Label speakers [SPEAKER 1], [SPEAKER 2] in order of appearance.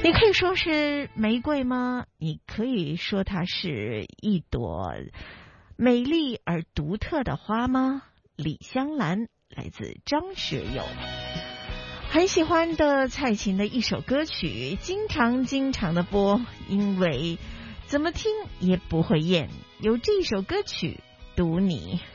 [SPEAKER 1] 你可以说是玫瑰吗？你可以说它是一朵美丽而独特的花吗？李香兰，来自张学友。很喜欢的蔡琴的一首歌曲，经常的播，因为怎么听也不会厌。有这首歌曲，读你。